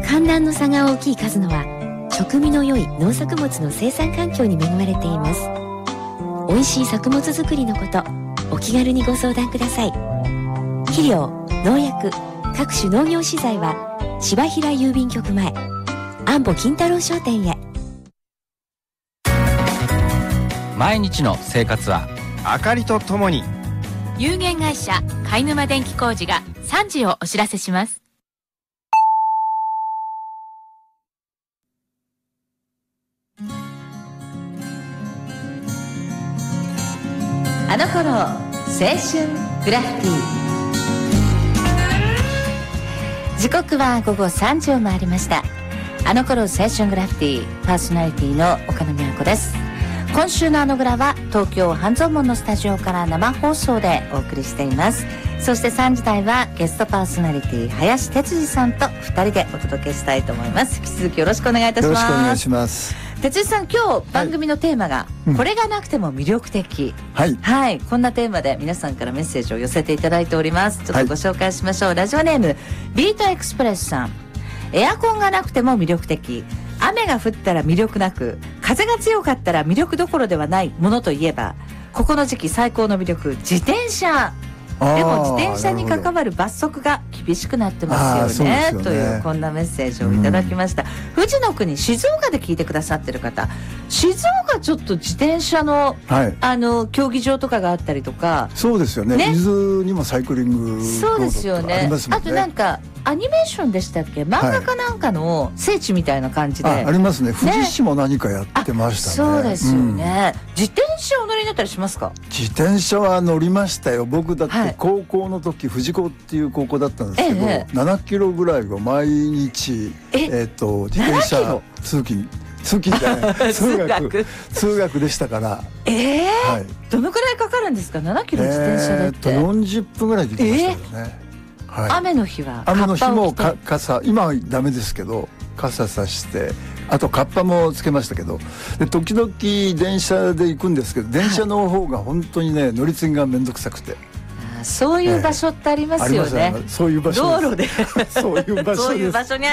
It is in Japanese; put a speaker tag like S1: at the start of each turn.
S1: 寒暖の差が大きい数のは食味の良い農作物の生産環境に恵まれています。美味しい作物作りのこと、お気軽にご相談ください。肥料、農薬、各種農業資材は柴平郵便局前、安保金太郎商店へ。
S2: 毎日の生活は
S3: 明かりとともに。
S4: 有限会社貝沼電気工事が3時をお知らせします。
S5: あの頃青春グラフィティ。時刻は午後3時を回りました。あの頃青春グラフィティ、パーソナリティの岡野美和子です。今週のあのグラは東京半蔵門のスタジオから生放送でお送りしています。そして3時台はゲストパーソナリティ林哲司さんと2人でお届けしたいと思います。引き続きよろしくお願いいたします。
S6: よろしくお願いします。
S5: 哲司さん、今日番組のテーマが、これがなくても魅力的、はい、こんなテーマで皆さんからメッセージを寄せていただいております。ちょっとご紹介しましょう。ラジオネームビートエクスプレスさん。エアコンがなくても魅力的、雨が降ったら魅力なく、風が強かったら魅力どころではないものといえば、ここの時期最高の魅力、自転車。でも自転車に関わる罰則が厳しくなってますよね、というこんなメッセージをいただきました。富士の国静岡で聞いてくださってる方、静岡ちょっと自転車の、競技場とかがあったりとか。
S6: そうですよね。伊豆にもサイクリングロードとかありますもんね。
S5: あとなんかアニメーションでしたっけ、漫画かなんかの聖地みたいな感じで、
S6: ありますね。富士市も何かやってましたね。
S5: そうですよね、自転車お乗りになったりしますか？
S6: 自転車は乗りましたよ。僕だって高校の時、富士高っていう高校だったんですけど、7キロぐらいを毎日自転車通勤じゃない通学でしたから。
S5: どのくらいかかるんですか、7キロ自転車でって。
S6: 40分ぐらいで行きましたよね。
S5: 雨の日は
S6: 雨の日も傘、今はダメですけど傘さして、あとカッパもつけましたけど、で時々電車で行くんですけど、電車の方が本当にね、乗り継ぎが面倒くさくて。
S5: そういう場所ってありますよね。
S6: そういう場所、
S5: 道路で
S6: そういう場所です。